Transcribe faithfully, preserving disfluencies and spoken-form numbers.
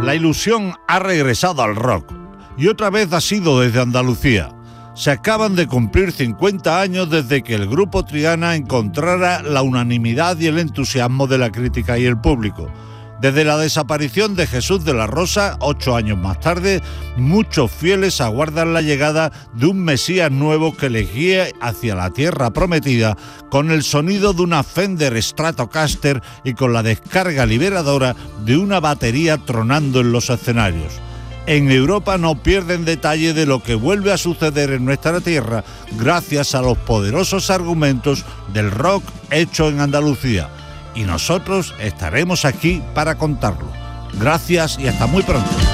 La ilusión ha regresado al rock y otra vez ha sido desde Andalucía. Se acaban de cumplir cincuenta años desde que el grupo Triana encontrara la unanimidad y el entusiasmo de la crítica y el público. Desde la desaparición de Jesús de la Rosa, ocho años más tarde, muchos fieles aguardan la llegada de un Mesías nuevo que les guíe hacia la tierra prometida con el sonido de una Fender Stratocaster y con la descarga liberadora de una batería tronando en los escenarios. En Europa no pierden detalle de lo que vuelve a suceder en nuestra tierra gracias a los poderosos argumentos del rock hecho en Andalucía. Y nosotros estaremos aquí para contarlo. Gracias y hasta muy pronto.